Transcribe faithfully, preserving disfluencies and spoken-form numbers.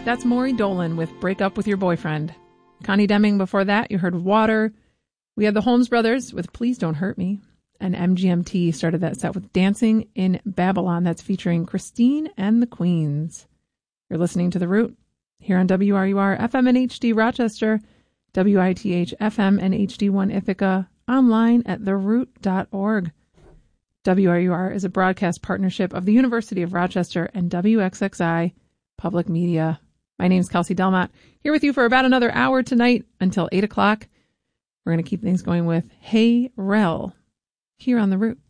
That's Maury Dolan with Break Up With Your Boyfriend. Connie Deming before that, you heard Water. We had the Holmes Brothers with Please Don't Hurt Me. And M G M T started that set with Dancing in Babylon. That's featuring Christine and the Queens. You're listening to The Root here on W R U R F M and H D Rochester, W I T H F M and H D one Ithaca, online at the root dot org. W R U R is a broadcast partnership of the University of Rochester and W X X I Public Media. My name's Kelsey Delmont, here with you for about another hour tonight until eight o'clock. We're going to keep things going with Hey Rel here on The Root.